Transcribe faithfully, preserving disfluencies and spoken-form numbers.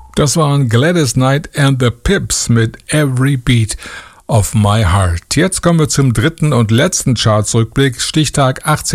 Das waren Gladys Knight and the Pips mit Every Beat of My Heart. Jetzt kommen wir zum dritten und letzten Chartsrückblick, Stichtag achtzehnter